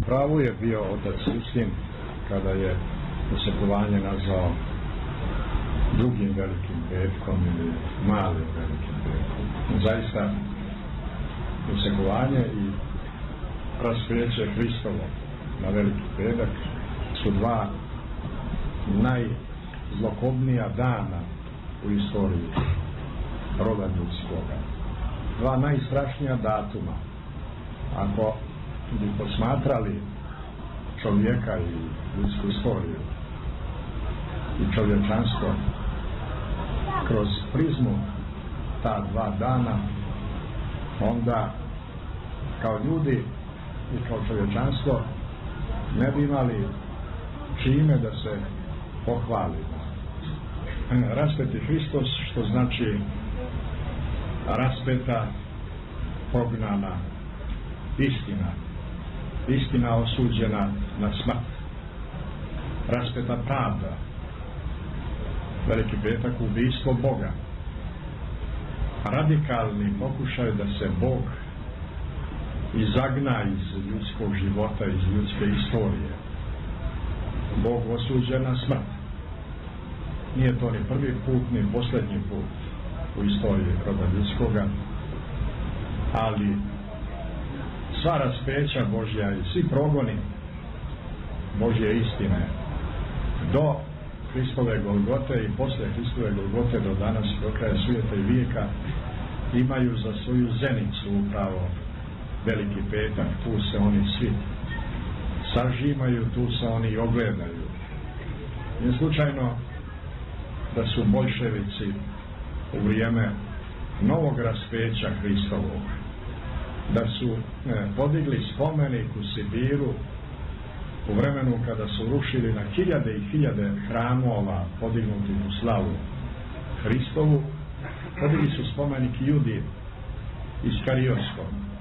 pravu je bio otac Justin kada je usekovanje nazvao drugim velikim petkom ili malim velikim petkom. Zaista usekovanje i raskrijeće Hristovo na veliki petak su dva najzlokobnija dana u istoriji roda ljudskoga. Dva najstrašnija datuma. Ako bi posmatrali čovjeka i ljudsku istoriju i čovječanstvo kroz prizmu ta dva dana, onda kao ljudi i kao čovječanstvo ne bi imali čime da se pohvali. Raspeti Hristos, što znači raspeta, prognana istina, istina osuđena na smrt, raspeta pravda, veliki petak ubijstvo Boga, radikalni pokušaj da se Bog izagna iz ljudskog života, iz ljudske istorije. Bog osuđen na smrt. Nije to ni prvi put, ni posljednji put u istoriji roda ljudskoga, ali sva raspeća Božja i svi progoni Božje istine do Hristove Golgote i posle Hristove Golgote do danas, do kraja svijeta i vijeka, imaju za svoju zenicu upravo veliki petak. Tu se oni svi sažimaju, tu se oni ogledaju. Nije slučajno da su boljševici u vrijeme novog raspeća Hristovog, da su podigli spomenik u Sibiru u vremenu kada su rušili na hiljade i hiljade hramova podignuti u slavu Hristovu, podigli su spomenik Judi Iskariotskom,